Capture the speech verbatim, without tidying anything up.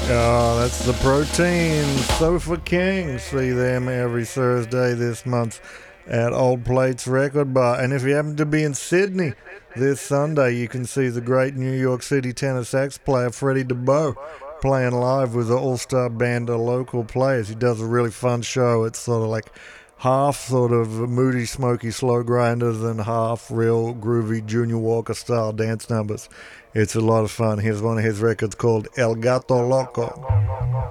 Oh, that's the Protein Sofa King. See them every Thursday this month at Old Plates Record Bar. And if you happen to be in Sydney this Sunday, you can see the great New York City tenor sax player Freddie DeBow playing live with the all-star band of local players. He does a really fun show. It's sort of like half sort of moody, smoky slow grinders and half real groovy Junior Walker style dance numbers. It's a lot of fun. Here's one of his records called El Gato Loco.